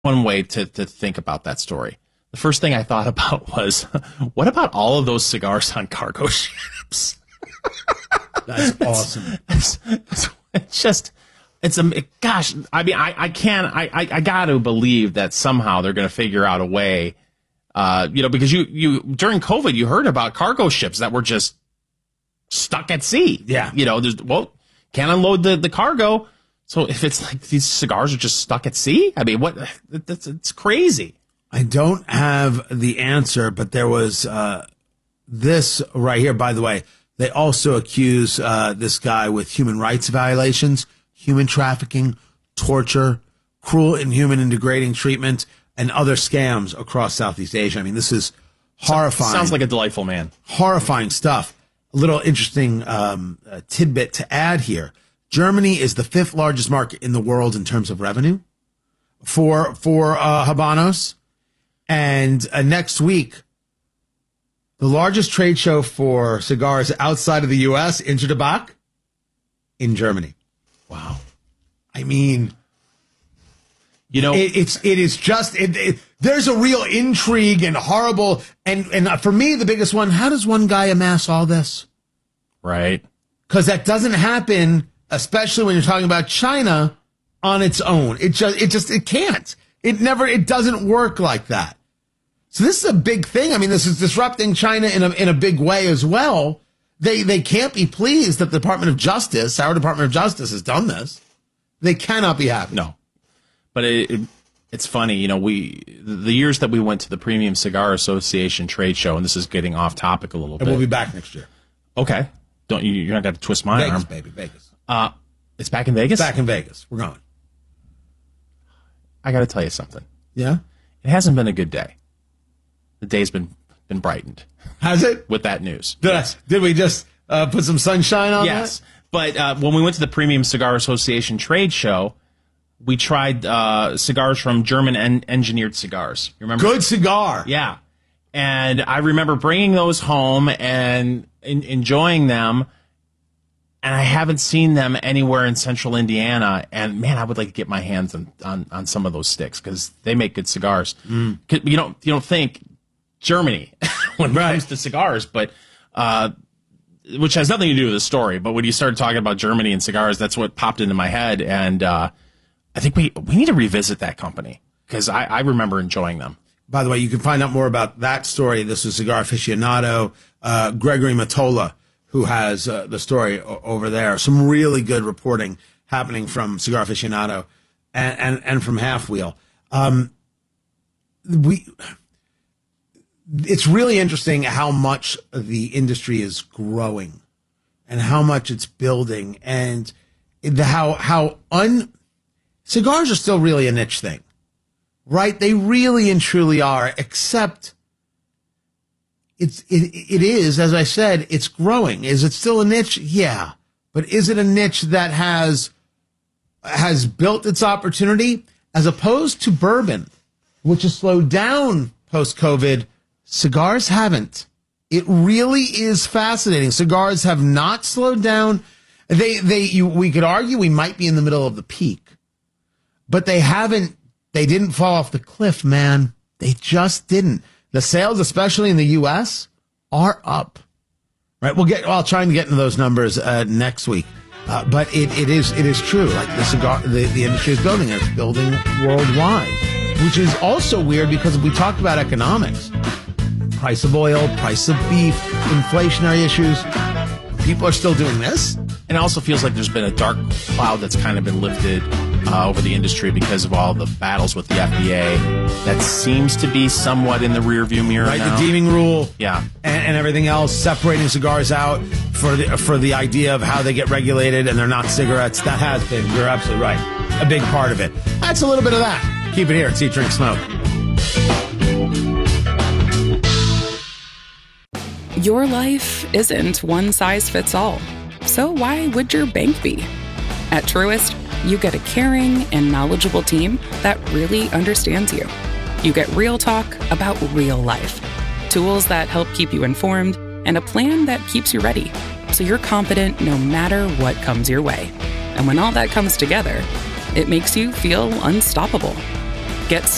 one way to think about that story. The first thing I thought about was, what about all of those cigars on cargo ships? That's awesome. Gosh, I mean, I got to believe that somehow they're going to figure out a way, because you during COVID, you heard about cargo ships that were just stuck at sea. Yeah. Can't unload the cargo. So if it's like these cigars are just stuck at sea, I mean, it's crazy. I don't have the answer, but there was this right here. By the way, they also accuse this guy with human rights violations, human trafficking, torture, cruel, inhuman, and degrading treatment, and other scams across Southeast Asia. I mean, this is horrifying. Sounds like a delightful man. Horrifying stuff. A little interesting tidbit to add here. Germany is the 5th largest market in the world in terms of revenue for Habanos. And next week, the largest trade show for cigars outside of the U.S., Intertabak, in Germany. Wow. I mean, it is just, there's a real intrigue and horrible. And for me, the biggest one, how does one guy amass all this? Right. Because that doesn't happen, especially when you're talking about China on its own. It can't. It doesn't work like that. So this is a big thing. I mean, this is disrupting China in a big way as well. They can't be pleased that the Department of Justice, our Department of Justice, has done this. They cannot be happy. No. But it's funny, the years that we went to the Premium Cigar Association trade show, and this is getting off topic a little bit. And we'll be back next year. Okay. You're not going to twist my arm. Vegas, baby, Vegas. It's back in Vegas? Back in Vegas. We're going. I got to tell you something. Yeah? It hasn't been a good day. The day's been brightened. Has it? With that news. Did we just put some sunshine on that? Yes. But when we went to the Premium Cigar Association trade show, we tried cigars from German engineered cigars. You remember? Good cigar. Yeah. And I remember bringing those home and enjoying them. And I haven't seen them anywhere in central Indiana. And, man, I would like to get my hands on some of those sticks because they make good cigars. You don't think Germany when it comes to cigars, but which has nothing to do with the story. But when you started talking about Germany and cigars, that's what popped into my head. And I think we need to revisit that company because I remember enjoying them. By the way, you can find out more about that story. This is Cigar Aficionado, Gregory Matola, who has the story over there. Some really good reporting happening from Cigar Aficionado and from Half Wheel. It's really interesting how much the industry is growing and how much it's building and cigars are still really a niche thing, right? They really and truly are, except it is, as I said, it's growing. Is it still a niche? Yeah. But is it a niche that has built its opportunity as opposed to bourbon, which has slowed down post-COVID? Cigars haven't. It really is fascinating. Cigars have not slowed down. We could argue we might be in the middle of the peak, but they haven't. They didn't fall off the cliff, man. They just didn't. The sales, especially in the U.S., are up. Right? I'll try and get into those numbers next week. But it is true. Like the industry is building. It's building worldwide, which is also weird because we talked about economics. Price of oil, price of beef, inflationary issues. People are still doing this. And it also feels like there's been a dark cloud that's kind of been lifted over the industry because of all the battles with the FDA. That seems to be somewhat in the rearview mirror now. The deeming rule, yeah, and everything else, separating cigars out for the idea of how they get regulated and they're not cigarettes. That has been, you're absolutely right, a big part of it. That's a little bit of that. Keep it here. It's Eat, Drink, Smoke. Your life isn't one size fits all. So why would your bank be? At Truist, you get a caring and knowledgeable team that really understands you. You get real talk about real life, tools that help keep you informed, and a plan that keeps you ready, so you're confident no matter what comes your way. And when all that comes together, it makes you feel unstoppable. Get